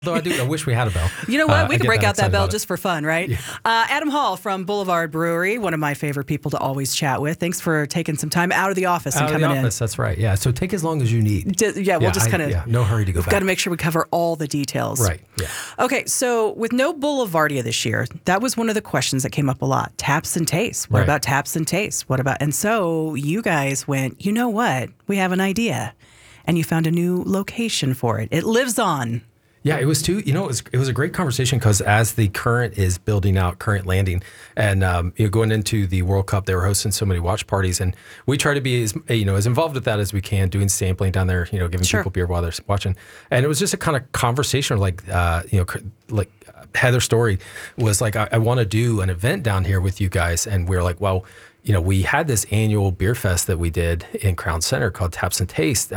Though I wish we had a bell. You know what? We I can get break out that excited bell about it. just for fun, right? Yeah. Adam Hall from Boulevard Brewery, one of my favorite people to always chat with. Thanks for taking some time out of the office and Out of the coming office, that's right. Yeah, so take as long as you need. We'll just kind of... Yeah, no hurry to go back. Got to make sure we cover all the details. Right, yeah. Okay, so with no Boulevardia this year, that was one of the questions that came up a lot. Taps and tastes. What Right. about taps and tastes? What about... And so you guys went, you know what? We have an idea. And you found a new location for it. It lives on. Yeah, it was too. It was a great conversation because as the Current is building out Current Landing, and going into the World Cup, they were hosting so many watch parties, and we try to be as involved with that as we can, doing sampling down there, giving Sure. people beer while they're watching, and it was just a kind of conversation, like Heather Story was like, I want to do an event down here with you guys, and we were like, well. We had this annual beer fest that we did in Crown Center called Taps and Taste,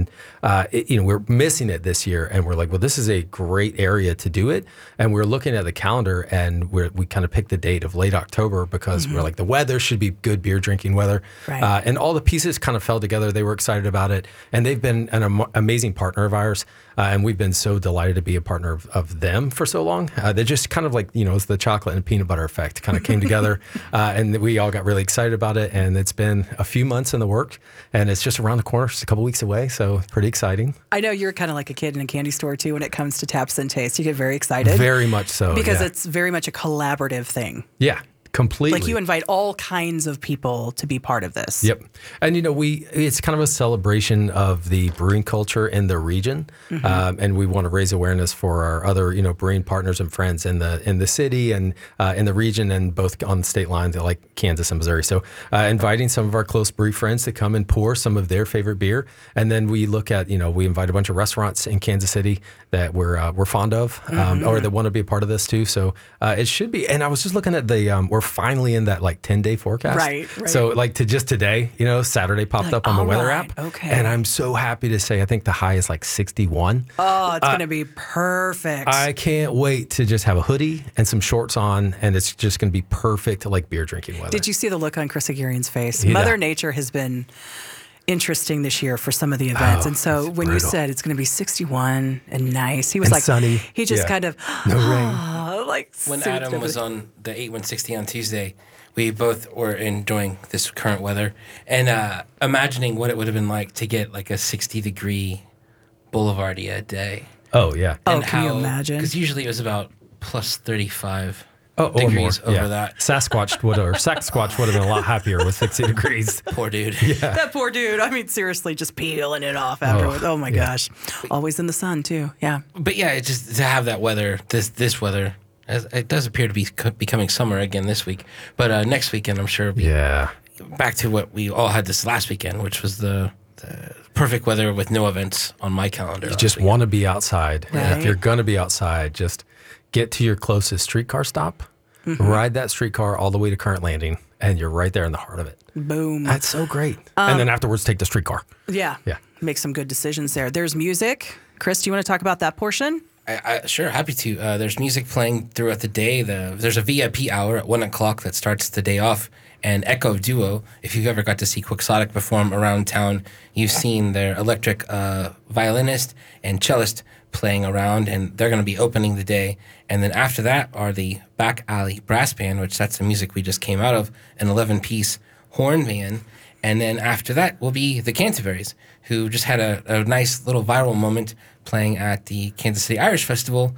we're missing it this year, and we're like, well, this is a great area to do it, and we're looking at the calendar, and we kind of picked the date of late October because we're like, the weather should be good beer drinking weather, Right. and all the pieces kind of fell together. They were excited about it, and they've been an amazing partner of ours, and we've been so delighted to be a partner of them for so long. They just kind of like, it's the chocolate and peanut butter effect kind of came together, and we all got really excited about it, and it's been a few months in the work, and it's just around the corner, just a couple weeks away, so pretty exciting. I know you're kind of like a kid in a candy store, too, when it comes to taps and tastes. You get very excited. Very much so. Because yeah. it's very much a collaborative thing. Yeah, completely. Like you invite all kinds of people to be part of this. Yep. And, it's kind of a celebration of the brewing culture in the region. And we want to raise awareness for our other, brewing partners and friends in the city and in the region, and both on the state lines like Kansas and Missouri. So inviting some of our close brew friends to come and pour some of their favorite beer. And then we look at, we invite a bunch of restaurants in Kansas City that we're fond of or that want to be a part of this too. So it should be. And I was just looking at we're finally in that like 10-day forecast. Right. So like to just today, Saturday popped up on the weather app. Okay. And I'm so happy to say I think the high is like 61. Oh, it's going to be perfect. I can't wait to just have a hoodie and some shorts on, and it's just going to be perfect like beer drinking weather. Did you see the look on Chris Aguirre's face? Yeah. Mother Nature has been interesting this year for some of the events. And so when you brutal. said it's going to be 61 and nice, he was And like, sunny. he just Yeah. kind of, No rain. like When soothed Adam was everything. on the 8160 on Tuesday, we both were enjoying this current weather and imagining what it would have been like to get like a 60-degree Boulevardia day. Oh, yeah. Oh, can you imagine? Because usually it was about plus 35 Or more. degrees over Yeah. that. Sasquatch would have been a lot happier with 60 degrees. Poor dude. That poor dude. I mean, seriously, just peeling it off afterwards. Oh my gosh. Always in the sun, too. Yeah. But yeah, it's just to have that weather, this weather, it does appear to be becoming summer again this week. But next weekend, I'm sure it'll be Yeah. back to what we all had this last weekend, which was the perfect weather with no events on my calendar. You just want to be outside. And Right. if you're going to be outside, just get to your closest streetcar stop, ride that streetcar all the way to Current Landing, and you're right there in the heart of it. Boom. That's so great. And then afterwards, take the streetcar. Yeah. Yeah. Make some good decisions there. There's music. Chris, do you want to talk about that portion? I sure, happy to. There's music playing throughout the day. There's a VIP hour at 1 o'clock that starts the day off. And Echo Duo, if you've ever got to see Quixotic perform around town, you've seen their electric violinist and cellist playing around, and they're going to be opening the day. And then after that are the Back Alley Brass Band, which that's the music we just came out of, an 11-piece horn band. And then after that will be the Canterburys, who just had a nice little viral moment playing at the Kansas City Irish Festival,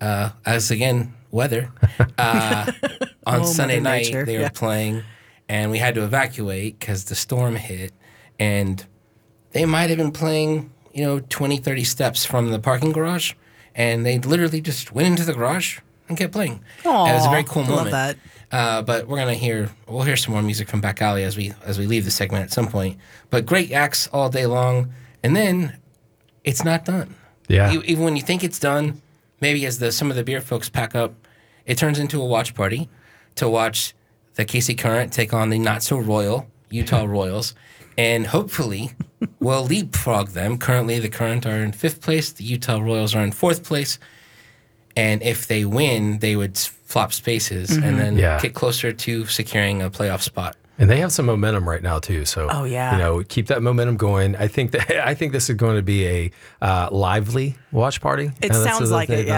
as again, weather. On Sunday Mother night, Nature. they were playing, and we had to evacuate because the storm hit. And they might have been playing, 20, 30 steps from the parking garage, and they literally just went into the garage and kept playing. Aw, And it was a very cool love moment. that. But we'll hear some more music from Back Alley as we leave the segment at some point. But great acts all day long, and then it's not done. Yeah. Even when you think it's done, maybe as some of the beer folks pack up, it turns into a watch party to watch the KC Current take on the not so royal Utah Royals, and hopefully we'll leapfrog them. Currently, the Current are in 5th place, the Utah Royals are in 4th place. And if they win, they would flop spaces and then get closer to securing a playoff spot. And they have some momentum right now too. So, Oh, yeah. Keep that momentum going. I think this is going to be a lively watch party. It sounds like it, yeah.